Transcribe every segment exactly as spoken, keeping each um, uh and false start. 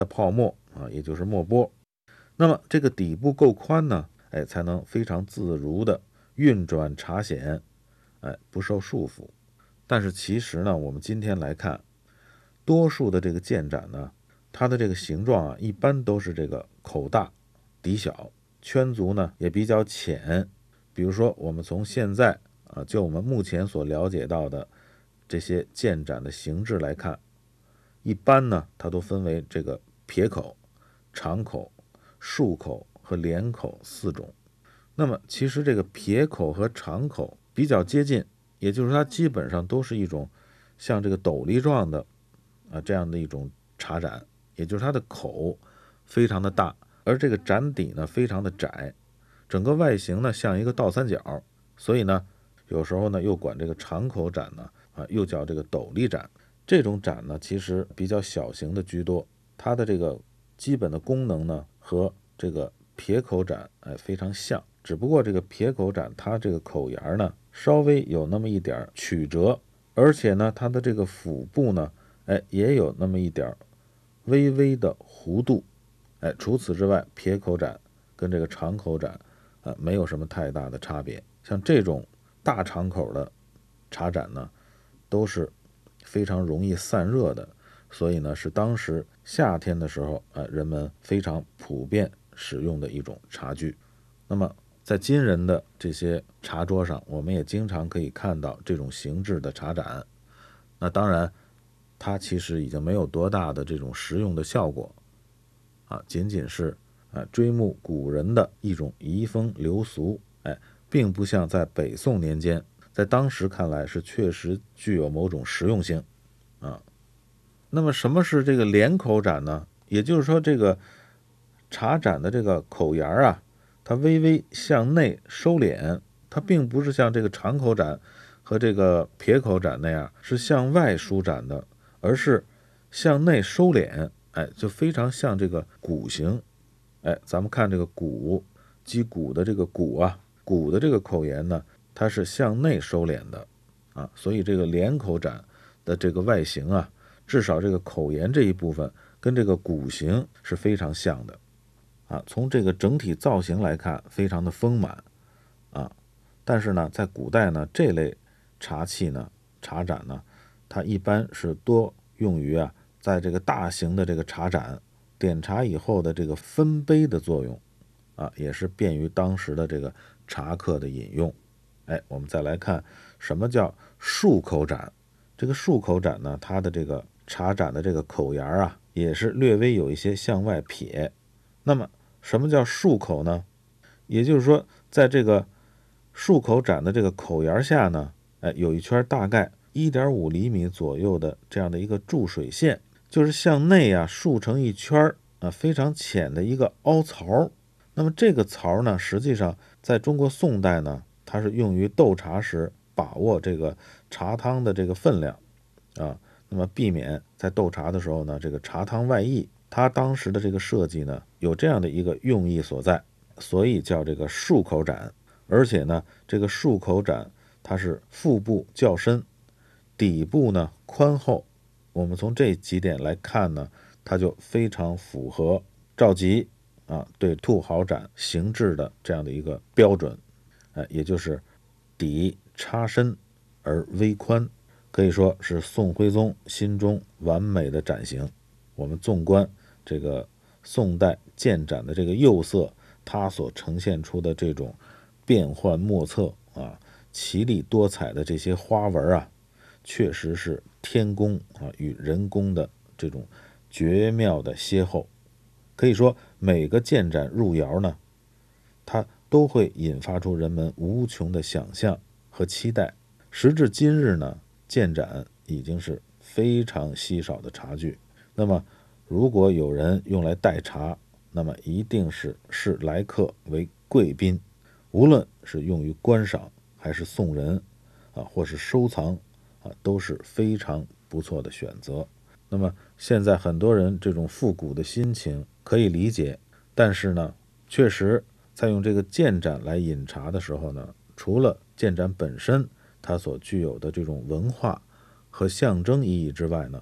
的泡沫啊，也就是墨钵。那么这个底部够宽呢，哎，才能非常自如的运转茶筅，哎，不受束缚。但是其实呢，我们今天来看，多数的这个建盏呢，它的这个形状啊，一般都是这个口大底小，圈足呢也比较浅。比如说，我们从现在啊，就我们目前所了解到的这些建盏的形制来看，一般呢，它都分为这个撇口、长口、竖口和连口四种。那么其实这个撇口和长口比较接近，也就是它基本上都是一种像这个斗笠状的啊这样的一种茶盏，也就是它的口非常的大，而这个盏底呢非常的窄，整个外形呢像一个倒三角，所以呢有时候呢又管这个长口盏呢啊又叫这个斗笠盏。这种盏呢其实比较小型的居多，它的这个基本的功能呢和这个撇口盏哎非常像，只不过这个撇口盏它这个口沿呢稍微有那么一点曲折，而且呢它的这个腹部呢哎也有那么一点微微的弧度。哎，除此之外，撇口盏跟这个长口盏啊没有什么太大的差别。像这种大长口的茶盏呢，都是非常容易散热的，所以呢是当时夏天的时候啊人们非常普遍使用的一种茶具。那么在今人的这些茶桌上，我们也经常可以看到这种形制的茶盏。那当然它其实已经没有多大的这种实用的效果啊，仅仅是啊追慕古人的一种遗风流俗，哎，并不像在北宋年间，在当时看来是确实具有某种实用性啊。那么什么是这个连口盏呢？也就是说，这个茶盏的这个口沿啊，它微微向内收敛，它并不是像这个长口盏和这个撇口盏那样是向外舒展的，而是向内收敛，哎，就非常像这个鼓形。哎，咱们看这个鼓，击鼓的这个鼓啊，鼓的这个口沿呢，它是向内收敛的啊，所以这个连口盏的这个外形啊，至少这个口沿这一部分跟这个鼓形是非常像的啊。从这个整体造型来看，非常的丰满啊。但是呢，在古代呢，这类茶器呢，茶盏呢，它一般是多用于啊，在这个大型的这个茶盏点茶以后的这个分杯的作用啊，也是便于当时的这个茶客的饮用。哎，我们再来看什么叫竖口盏。这个竖口盏呢，它的这个茶盏的这个口沿啊，也是略微有一些向外撇。那么什么叫竖口呢？也就是说，在这个竖口盏的这个口沿下呢，哎，有一圈大概 一点五厘米左右的这样的一个注水线，就是向内啊竖成一圈啊非常浅的一个凹槽。那么这个槽呢，实际上在中国宋代呢，它是用于斗茶时把握这个茶汤的这个分量啊，那么避免在斗茶的时候呢，这个茶汤外溢。它当时的这个设计呢，有这样的一个用意所在，所以叫这个竖口盏。而且呢，这个竖口盏它是腹部较深，底部呢宽厚。我们从这几点来看呢，它就非常符合赵佶啊对兔毫盏形制的这样的一个标准，哎，也就是底插深而微宽，可以说是宋徽宗心中完美的盏型。我们纵观这个宋代建盏的这个釉色，它所呈现出的这种变幻莫测啊、奇丽多彩的这些花纹啊，确实是天工啊与人工的这种绝妙的邂逅。可以说每个建盏入窑呢，它都会引发出人们无穷的想象和期待。时至今日呢，建盏已经是非常稀少的茶具。那么如果有人用来代茶，那么一定是视来客为贵宾，无论是用于观赏还是送人啊，或是收藏啊，都是非常不错的选择。那么现在很多人这种复古的心情可以理解，但是呢，确实在用这个建盏来饮茶的时候呢，除了建盏本身它所具有的这种文化和象征意义之外呢，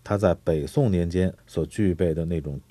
它在北宋年间所具备的那种